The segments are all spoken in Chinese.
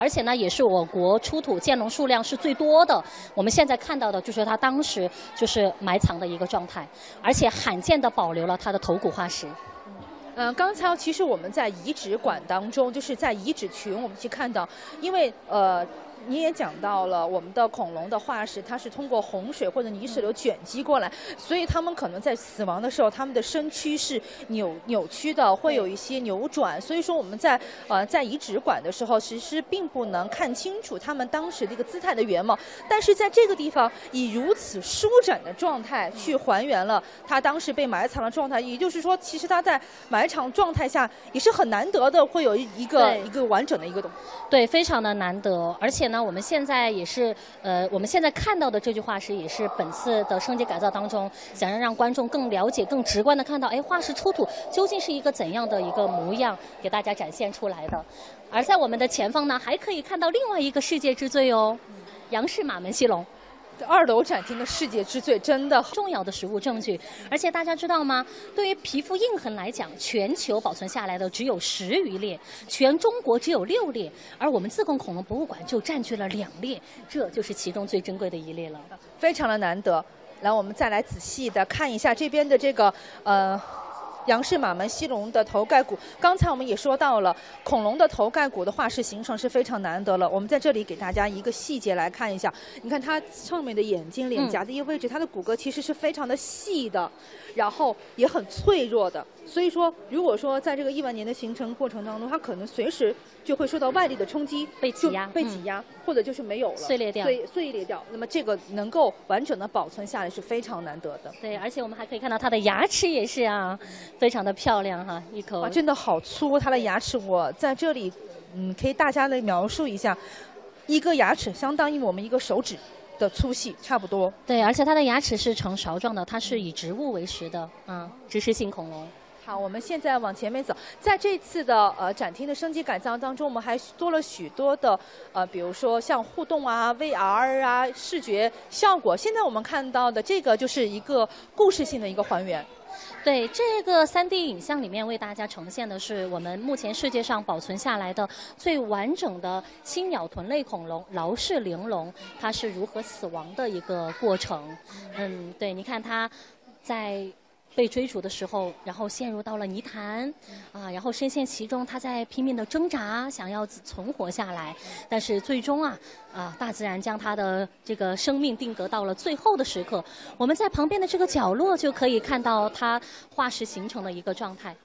而且呢，也是我国出土剑龙数量是最多的。我们现在看到的就是它当时就是埋藏的一个状态，而且罕见的保留了它的头骨化石。 刚才其实我们在遗址馆当中，就是在遗址群，我们去看到，因为你也讲到了，我们的恐龙的化石，它是通过洪水或者泥石流卷积过来，所以它们可能在死亡的时候，它们的身躯是扭曲的，会有一些扭转。所以说我们在遗址馆的时候，其实并不能看清楚它们当时的一个姿态的原貌。但是在这个地方，以如此舒展的状态去还原了它当时被埋藏的状态，也就是说，其实它在埋藏状态下也是很难得的，会有一个完整的一个东西。 对，非常的难得，而且呢，我们现在也是我们现在看到的这具化石也是本次的升级改造当中，想要让观众更了解、更直观的看到，哎，化石出土究竟是一个怎样的一个模样，给大家展现出来的。而在我们的前方呢，还可以看到另外一个世界之最哦，杨氏马门溪龙。 2楼展厅的世界之最真的重要的实物证据，而且大家知道吗？对于皮肤印痕来讲，全球保存下来的只有10余列，全中国只有6列，而我们自贡恐龙博物馆就占据了2列，这就是其中最珍贵的1列了， 非常的难得。来，我们再来仔细的看一下这边的这个杨氏马门溪龙的头盖骨，刚才我们也说到了，恐龙的头盖骨的化石形成是非常难得了。我们在这里给大家一个细节来看一下，你看它上面的眼睛、脸颊的一个位置，它的骨骼其实是非常的细的，然后也很脆弱的。所以说，如果说在这个1万年的形成过程当中，它可能随时就会受到外力的冲击， 被挤压， 或者就是没有了， 碎裂掉。 那么这个能够完整的保存下来是非常难得的。 对，而且我们还可以看到它的牙齿也是啊，非常的漂亮哈，一口。 哇，真的好粗，它的牙齿我在这里，可以大家来描述一下，一个牙齿相当于我们一个手指的粗细差不多。 对，而且它的牙齿是呈勺状的，它是以植物为食的，植食性恐龙。 好，我们现在往前面走，在这次的展厅的升级改造当中，我们还多了许多的比如说像互动啊、VR 啊、视觉效果。现在我们看到的这个就是一个故事性的一个还原。 对，这个3D 影像里面为大家呈现的是我们目前世界上保存下来的最完整的新鸟臀类恐龙劳氏玲龙，它是如何死亡的一个过程。对，你看它在被追逐的时候，然后陷入到了泥潭，然后深陷其中，他在拼命的挣扎，想要存活下来，但是最终大自然将他的这个生命定格到了最后的时刻。我们在旁边的这个角落就可以看到它化石形成的一个状态。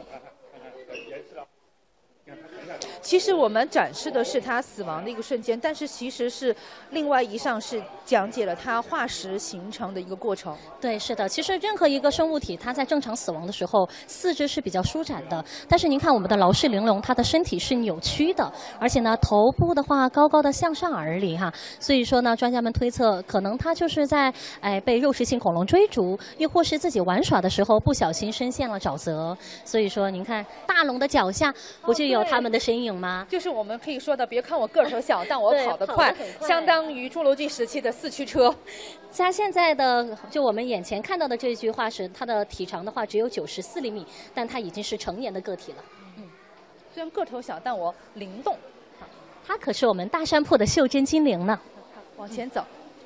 其实我们展示的是它死亡的一个瞬间，但是其实是另外一项是讲解了它化石形成的一个过程。 对，是的。其实任何一个生物体，它在正常死亡的时候，四肢是比较舒展的。但是您看我们的劳氏玲龙，它的身体是扭曲的，而且呢，头部的话高高的向上而立哈。所以说呢，专家们推测，可能它就是在被肉食性恐龙追逐，又或是自己玩耍的时候不小心深陷了沼泽。所以说，您看大龙的脚下不就有它们的身影吗？ 就是我们可以说的，别看我个头小，但我跑得快，相当于侏罗纪时期的4驱车。 它现在的就我们眼前看到的这具化石，它的体长的话只有94厘米，但它已经是成年的个体了。 虽然个头小，但我灵动。 它可是我们大山铺的袖珍精灵呢。 往前走。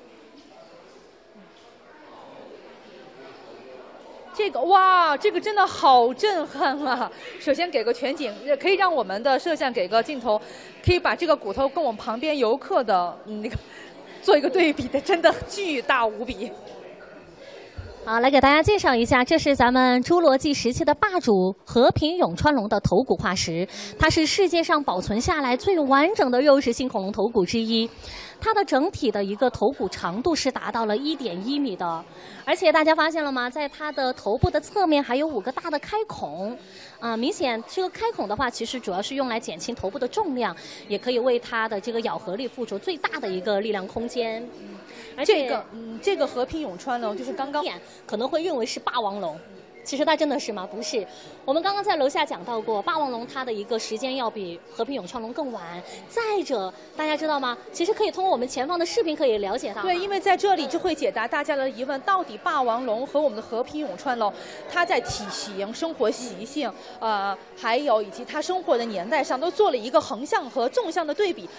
这个哇，这个真的好震撼啊！首先给个全景，可以让我们的摄像给个镜头，可以把这个骨头跟我们旁边游客的那个做一个对比的，真的巨大无比。 好，来给大家介绍一下，这是咱们侏罗纪时期的霸主和平永川龙的头骨化石，它是世界上保存下来最完整的肉食性恐龙头骨之一。它的整体的一个头骨长度是达到了1.1米的，而且大家发现了吗？在它的头部的侧面还有5个大的开孔，明显这个开孔的话，其实主要是用来减轻头部的重量，也可以为它的这个咬合力付出最大的一个力量空间。而且这个和平永川龙就是刚刚可能会认为是霸王龙。其实它真的是吗？不是，我们刚刚在楼下讲到过，霸王龙它的一个时间要比和平永川龙更晚。再者，大家知道吗？其实可以通过我们前方的视频可以了解到。 对，因为在这里就会解答大家的疑问：到底霸王龙和我们的和平永川龙，它在体型、生活习性，还有以及它生活的年代上，都做了一个横向和纵向的对比。